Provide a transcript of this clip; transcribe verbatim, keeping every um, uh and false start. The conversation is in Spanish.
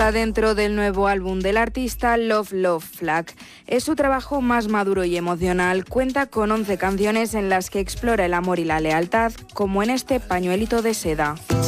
está dentro del nuevo álbum del artista Love Love Flag. Es su trabajo más maduro y emocional. Cuenta con once canciones en las que explora el amor y la lealtad, como en este Pañuelito de seda.